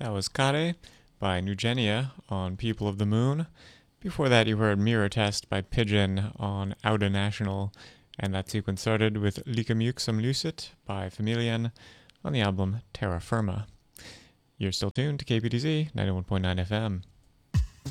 That was Kare by Nugenia on People of the Moon. Before that, you heard Mirror Test by Pigeon on Outer National, and that sequence started with Licamux Lucet by Familian on the album Terra Firma. You're still tuned to KPDZ 91.9 FM.